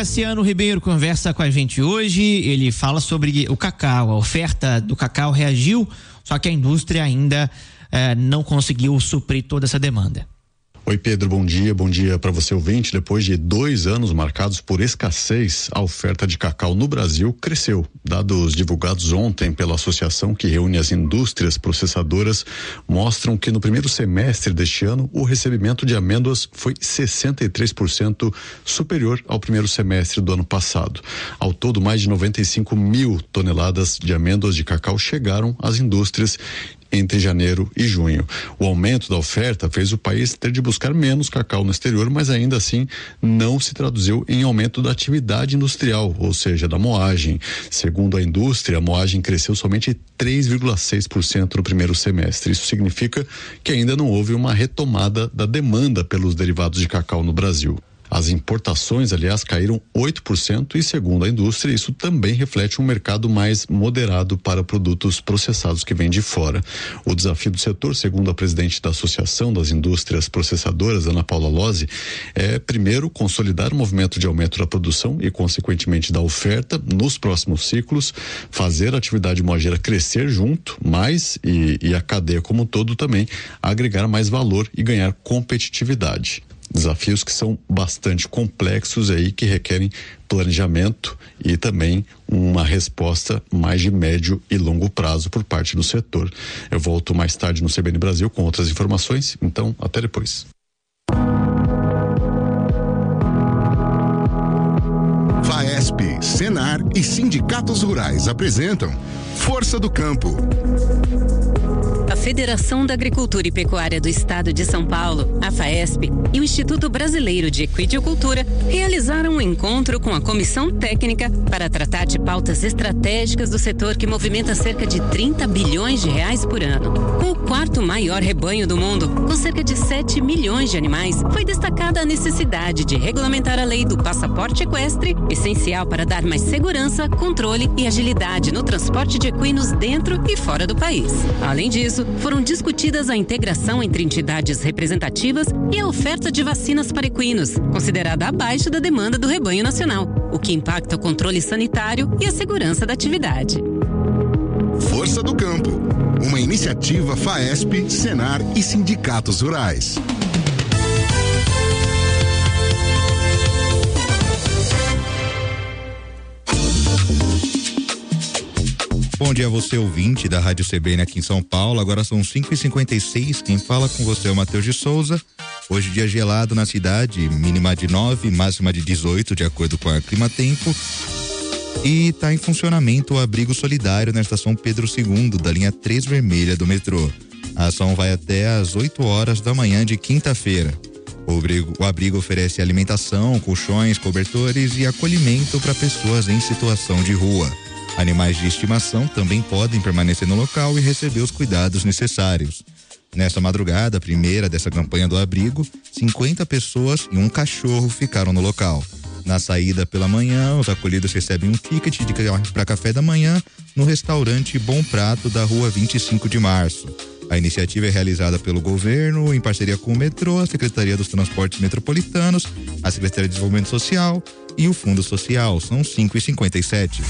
Cassiano Ribeiro conversa com a gente hoje. Ele fala sobre o cacau. A oferta do cacau reagiu, só que a indústria ainda não conseguiu suprir toda essa demanda. Oi Pedro, bom dia para você ouvinte. Depois de 2 anos marcados por escassez, a oferta de cacau no Brasil cresceu. Dados divulgados ontem pela associação que reúne as indústrias processadoras mostram que no primeiro semestre deste ano o recebimento de amêndoas foi 63% superior ao primeiro semestre do ano passado. Ao todo, mais de 95 mil toneladas de amêndoas de cacau chegaram às indústrias entre janeiro e junho. O aumento da oferta fez o país ter de buscar menos cacau no exterior, mas ainda assim não se traduziu em aumento da atividade industrial, ou seja, da moagem. Segundo a indústria, a moagem cresceu somente 3,6% no primeiro semestre. Isso significa que ainda não houve uma retomada da demanda pelos derivados de cacau no Brasil. As importações, aliás, caíram 8% e, segundo a indústria, isso também reflete um mercado mais moderado para produtos processados que vêm de fora. O desafio do setor, segundo a presidente da Associação das Indústrias Processadoras, Ana Paula Lozzi, é, primeiro, consolidar o movimento de aumento da produção e, consequentemente, da oferta nos próximos ciclos, fazer a atividade moageira crescer junto mais e a cadeia como um todo também agregar mais valor e ganhar competitividade. Desafios que são bastante complexos aí, que requerem planejamento e também uma resposta mais de médio e longo prazo por parte do setor. Eu volto mais tarde no CBN Brasil com outras informações, então até depois. FAESP, Senar e sindicatos rurais apresentam Força do Campo. A Federação da Agricultura e Pecuária do Estado de São Paulo, a FAESP, e o Instituto Brasileiro de Equidicultura realizaram um encontro com a Comissão Técnica para tratar de pautas estratégicas do setor que movimenta cerca de 30 bilhões de reais por ano. Com o 4º maior rebanho do mundo, com cerca de 7 milhões de animais, foi destacada a necessidade de regulamentar a lei do passaporte equestre, essencial para dar mais segurança, controle e agilidade no transporte de equinos dentro e fora do país. Além disso, foram discutidas a integração entre entidades representativas e a oferta de vacinas para equinos, considerada abaixo da demanda do rebanho nacional, o que impacta o controle sanitário e a segurança da atividade. Força do Campo, uma iniciativa FAESP, Senar e sindicatos rurais. Bom dia a você, ouvinte da Rádio CBN aqui em São Paulo. Agora são 5h56. Quem fala com você é o Matheus de Souza. Hoje dia gelado na cidade, mínima de 9, máxima de 18, de acordo com a Climatempo. E está em funcionamento o abrigo solidário na estação Pedro II, da linha 3 vermelha do metrô. A ação vai até às 8 horas da manhã de quinta-feira. O abrigo oferece alimentação, colchões, cobertores e acolhimento para pessoas em situação de rua. Animais de estimação também podem permanecer no local e receber os cuidados necessários. Nesta madrugada, a primeira dessa campanha do abrigo, 50 pessoas e um cachorro ficaram no local. Na saída pela manhã, os acolhidos recebem um ticket para café da manhã no restaurante Bom Prato da rua 25 de março. A iniciativa é realizada pelo governo, em parceria com o metrô, a Secretaria dos Transportes Metropolitanos, a Secretaria de Desenvolvimento Social e o Fundo Social. São 5h57.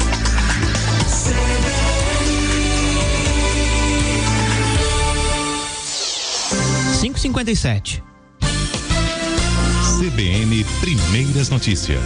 5h57. CBN Primeiras Notícias.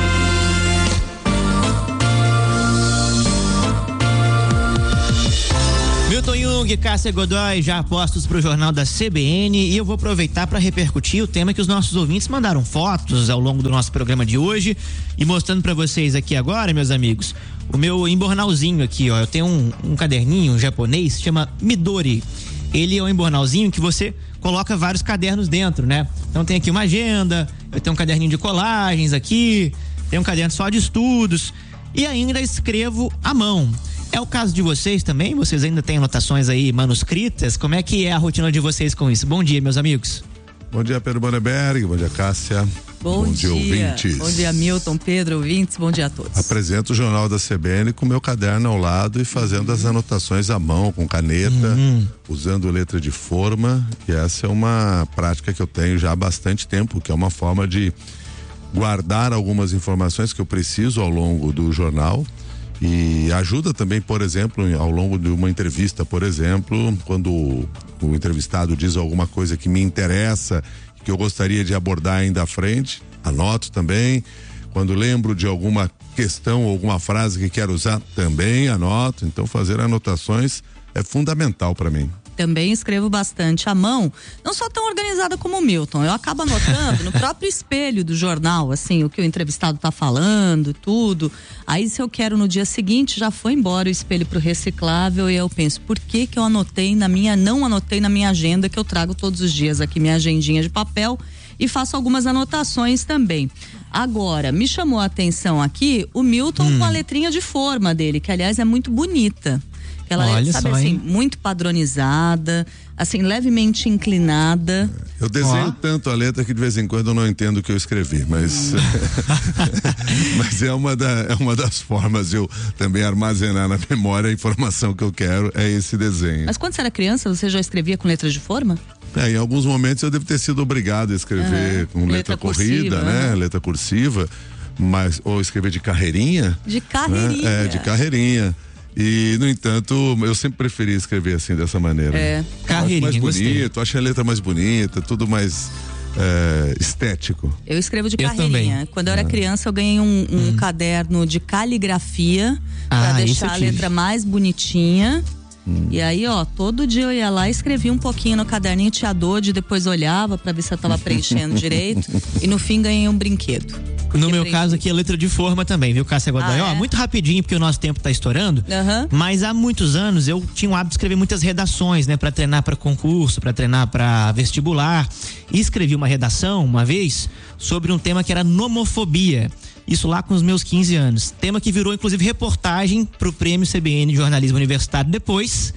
Milton Jung, Cássia Godoy, já postos para o Jornal da CBN, e eu vou aproveitar para repercutir o tema que os nossos ouvintes mandaram fotos ao longo do nosso programa de hoje e mostrando para vocês aqui agora, meus amigos, o meu embornalzinho aqui, ó. Eu tenho um caderninho japonês, chama Midori. Ele é um embornalzinho que você coloca vários cadernos dentro, né? Então tem aqui uma agenda, eu tenho um caderninho de colagens aqui, tem um caderno só de estudos e ainda escrevo à mão. É o caso de vocês também? Vocês ainda têm anotações aí manuscritas? Como é que é a rotina de vocês com isso? Bom dia, meus amigos. Bom dia, Pedro Boneberg. Bom dia, Cássia. Bom dia, ouvintes. Bom dia, Milton, Pedro, ouvintes. Bom dia a todos. Apresento o Jornal da CBN com meu caderno ao lado e fazendo as anotações à mão, com caneta, usando letra de forma. E essa é uma prática que eu tenho já há bastante tempo, que é uma forma de guardar algumas informações que eu preciso ao longo do jornal. E ajuda também, por exemplo, ao longo de uma entrevista, por exemplo, quando o entrevistado diz alguma coisa que me interessa, que eu gostaria de abordar ainda à frente, anoto também. Quando lembro de alguma questão ou alguma frase que quero usar, também anoto. Então, fazer anotações é fundamental para mim. Também escrevo bastante à mão, não sou tão organizada como o Milton, eu acabo anotando no próprio espelho do jornal, assim, o que o entrevistado tá falando, tudo. Aí se eu quero no dia seguinte, já foi embora o espelho pro reciclável e eu penso, por que eu não anotei na minha agenda, que eu trago todos os dias aqui minha agendinha de papel e faço algumas anotações também. Agora, me chamou a atenção aqui o Milton com a letrinha de forma dele, que aliás é muito bonita. Ela Olha é, sabe só, assim, hein? muito padronizada, assim, levemente inclinada. Eu desenho tanto a letra que de vez em quando eu não entendo o que eu escrevi, mas mas é uma das formas de eu também armazenar na memória a informação que eu quero, é esse desenho. Mas quando você era criança, você já escrevia com letras de forma? Em alguns momentos eu devo ter sido obrigado a escrever com letra corrida, né? Letra cursiva, mas ou escrever de carreirinha. De carreirinha. Né? De carreirinha. E, no entanto, eu sempre preferi escrever assim, dessa maneira. Carreirinha, acho mais bonito, gostei. acho a letra mais bonita, tudo mais estético. Eu escrevo de Eu carreirinha. também. Quando eu era criança, eu ganhei um caderno de caligrafia pra deixar a letra mais bonitinha. E aí, ó, todo dia eu ia lá e escrevia um pouquinho no caderninho, tinha Dode, depois olhava pra ver se eu tava preenchendo direito. E no fim ganhei um brinquedo. No meu caso aqui é letra de forma também, viu, Cássia Godoy? Ó, muito rapidinho, porque o nosso tempo tá estourando. Mas há muitos anos eu tinha o hábito de escrever muitas redações, né? Pra treinar pra concurso, pra treinar pra vestibular. E escrevi uma redação, uma vez, sobre um tema que era nomofobia. Isso lá com os meus 15 anos. Tema que virou, inclusive, reportagem pro Prêmio CBN de Jornalismo Universitário depois,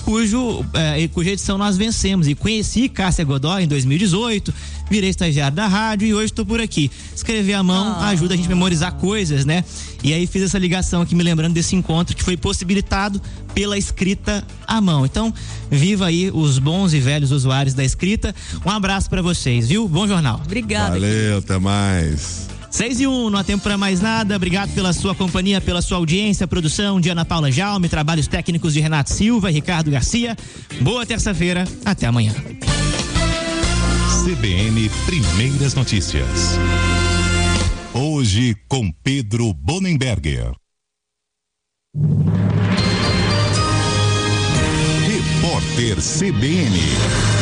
cuja edição nós vencemos. E conheci Cássia Godoy em 2018, virei estagiário da rádio e hoje estou por aqui. Escrever à mão ajuda a gente a memorizar coisas, né? E aí fiz essa ligação aqui, me lembrando desse encontro que foi possibilitado pela escrita à mão. Então, viva aí os bons e velhos usuários da escrita. Um abraço para vocês, viu? Bom jornal. Obrigada. Valeu, até mais. 6:01, não há tempo para mais nada. Obrigado pela sua companhia, pela sua audiência, produção de Ana Paula Jaume, trabalhos técnicos de Renato Silva e Ricardo Garcia. Boa terça-feira, até amanhã. CBN Primeiras Notícias. Hoje com Pedro Bonenberger. Repórter CBN.